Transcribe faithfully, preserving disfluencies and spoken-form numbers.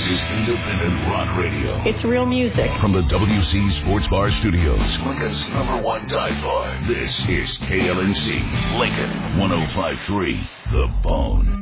This is independent rock radio. It's real music. From the W C Sports Bar Studios, Lincoln's number one dive bar. This is K L N C, Lincoln one oh five point three, The Bone.